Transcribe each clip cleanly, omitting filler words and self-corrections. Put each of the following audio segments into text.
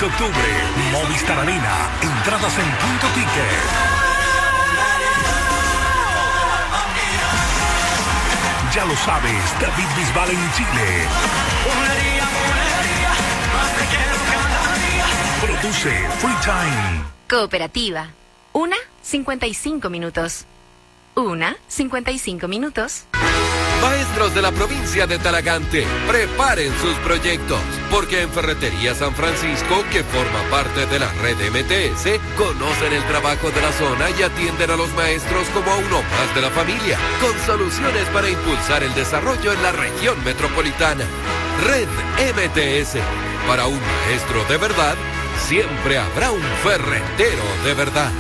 de octubre, Movistar Arena, entradas en Punto Ticket. Ya lo sabes, David Bisbal en Chile. Produce Free Time. Cooperativa. 1:55 minutos. 1:55 minutos. Maestros de la provincia de Talagante, preparen sus proyectos, porque en Ferretería San Francisco, que forma parte de la red MTS, conocen el trabajo de la zona y atienden a los maestros como a uno más de la familia, con soluciones para impulsar el desarrollo en la región metropolitana. Red MTS, para un maestro de verdad, siempre habrá un ferretero de verdad.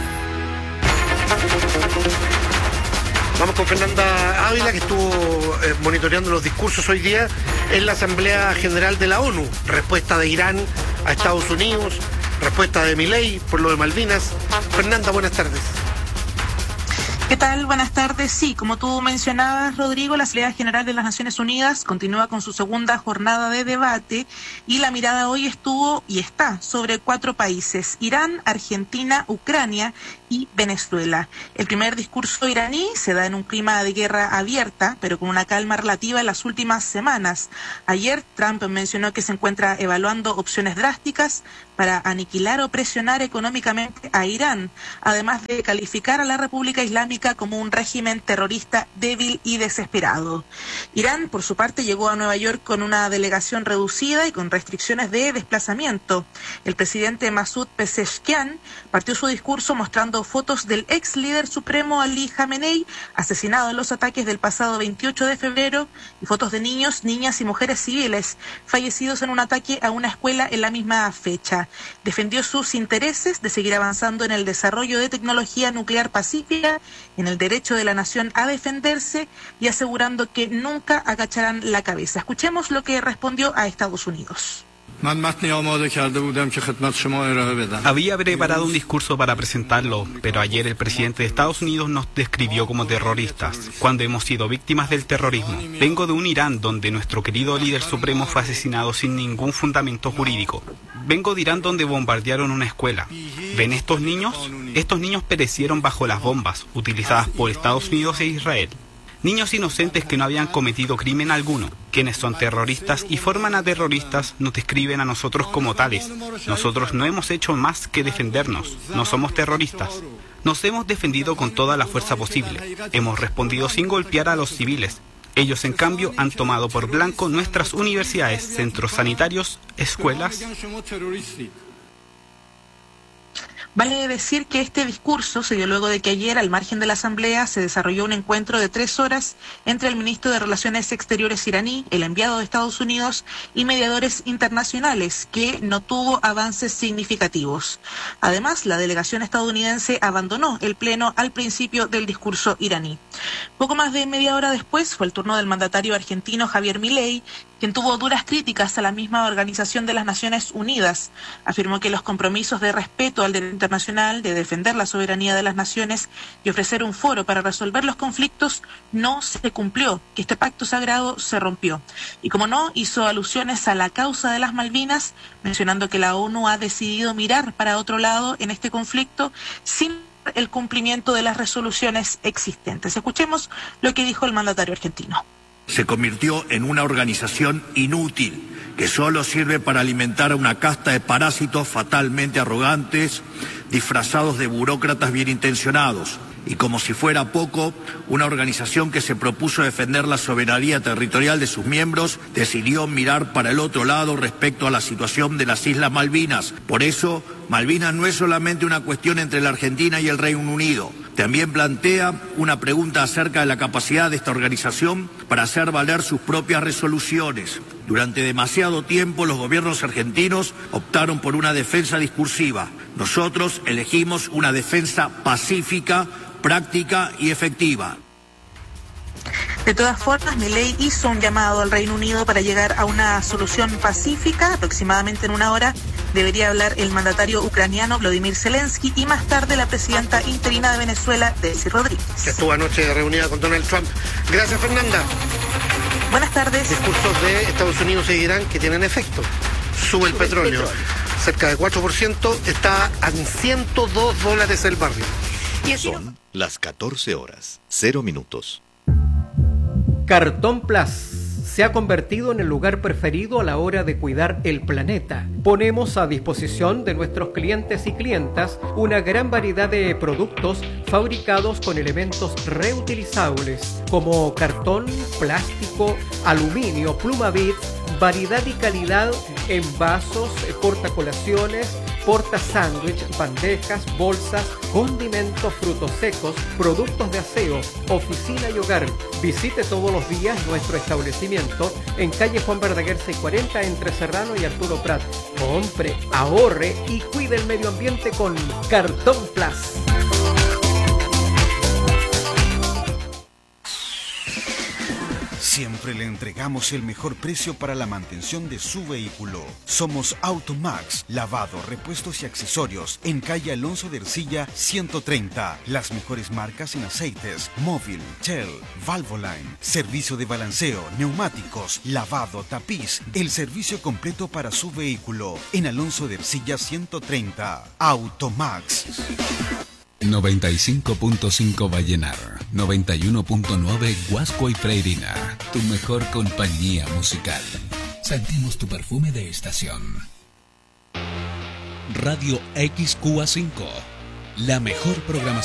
Vamos con Fernanda Ávila, que estuvo monitoreando los discursos hoy día en la Asamblea General de la ONU. Respuesta de Irán a Estados Unidos, respuesta de Milei por lo de Malvinas. Fernanda, buenas tardes. ¿Qué tal? Buenas tardes. Sí, como tú mencionabas, Rodrigo, la Asamblea General de las Naciones Unidas continúa con su segunda jornada de debate y la mirada hoy estuvo y está sobre 4 países: Irán, Argentina, Ucrania y Venezuela. El primer discurso iraní se da en un clima de guerra abierta, pero con una calma relativa en las últimas semanas. Ayer Trump mencionó que se encuentra evaluando opciones drásticas para aniquilar o presionar económicamente a Irán, además de calificar a la República Islámica como un régimen terrorista débil y desesperado. Irán, por su parte, llegó a Nueva York con una delegación reducida y con restricciones de desplazamiento. El presidente Masoud Pezeshkian partió su discurso mostrando fotos del ex líder supremo Ali Khamenei, asesinado en los ataques del pasado 28 de febrero, y fotos de niños, niñas y mujeres civiles fallecidos en un ataque a una escuela en la misma fecha. Defendió sus intereses de seguir avanzando en el desarrollo de tecnología nuclear pacífica, en el derecho de la nación a defenderse y asegurando que nunca agacharán la cabeza. Escuchemos lo que respondió a Estados Unidos. Había preparado un discurso para presentarlo, pero ayer el presidente de Estados Unidos nos describió como terroristas, cuando hemos sido víctimas del terrorismo. Vengo de un Irán donde nuestro querido líder supremo fue asesinado sin ningún fundamento jurídico. Vengo de Irán donde bombardearon una escuela. ¿Ven estos niños? Estos niños perecieron bajo las bombas utilizadas por Estados Unidos e Israel. Niños inocentes que no habían cometido crimen alguno. Quienes son terroristas y forman a terroristas nos describen a nosotros como tales. Nosotros no hemos hecho más que defendernos. No somos terroristas. Nos hemos defendido con toda la fuerza posible. Hemos respondido sin golpear a los civiles. Ellos, en cambio, han tomado por blanco nuestras universidades, centros sanitarios, escuelas. Vale decir que este discurso se dio luego de que ayer, al margen de la Asamblea, se desarrolló un encuentro de 3 horas entre el ministro de Relaciones Exteriores iraní, el enviado de Estados Unidos y mediadores internacionales, que no tuvo avances significativos. Además, la delegación estadounidense abandonó el pleno al principio del discurso iraní. Poco más de media hora después fue el turno del mandatario argentino Javier Milei, quien tuvo duras críticas a la misma Organización de las Naciones Unidas. Afirmó que los compromisos de respeto al derecho internacional, de defender la soberanía de las naciones y ofrecer un foro para resolver los conflictos no se cumplió, que este pacto sagrado se rompió. Y como no, hizo alusiones a la causa de las Malvinas, mencionando que la ONU ha decidido mirar para otro lado en este conflicto sin el cumplimiento de las resoluciones existentes. Escuchemos lo que dijo el mandatario argentino. Se convirtió en una organización inútil que solo sirve para alimentar a una casta de parásitos fatalmente arrogantes, disfrazados de burócratas bien intencionados. Y como si fuera poco, una organización que se propuso defender la soberanía territorial de sus miembros decidió mirar para el otro lado respecto a la situación de las Islas Malvinas. Por eso, Malvinas no es solamente una cuestión entre la Argentina y el Reino Unido. También plantea una pregunta acerca de la capacidad de esta organización para hacer valer sus propias resoluciones. Durante demasiado tiempo los gobiernos argentinos optaron por una defensa discursiva. Nosotros elegimos una defensa pacífica, práctica y efectiva. De todas formas, Milei hizo un llamado al Reino Unido para llegar a una solución pacífica. Aproximadamente en 1 hora debería hablar el mandatario ucraniano Volodymyr Zelensky y más tarde la presidenta interina de Venezuela, Delcy Rodríguez. Que estuvo anoche reunida con Donald Trump. Gracias, Fernanda. Buenas tardes. Discursos de Estados Unidos e Irán que tienen efecto. Sube el petróleo. cerca de 4%, está a $102 el barril. Y así Son las 14 horas, 0 minutos. Cartón Plus se ha convertido en el lugar preferido a la hora de cuidar el planeta. Ponemos a disposición de nuestros clientes y clientas una gran variedad de productos fabricados con elementos reutilizables como cartón, plástico, aluminio, plumavit, variedad y calidad en vasos, portacolaciones, porta sándwich, bandejas, bolsas, condimentos, frutos secos, productos de aseo, oficina y hogar. Visite todos los días nuestro establecimiento en calle Juan Verdaguer 640 entre Serrano y Arturo Prat. Compre, ahorre y cuide el medio ambiente con Cartón Plus. Siempre le entregamos el mejor precio para la mantención de su vehículo. Somos Automax, lavado, repuestos y accesorios en calle Alonso de Ercilla 130. Las mejores marcas en aceites, móvil, Shell, Valvoline, servicio de balanceo, neumáticos, lavado, tapiz, el servicio completo para su vehículo en Alonso de Ercilla 130. Automax. 95.5 Vallenar, 91.9 Huasco y Freirina, tu mejor compañía musical. Sentimos tu perfume de estación. Radio XQA5, la mejor programación.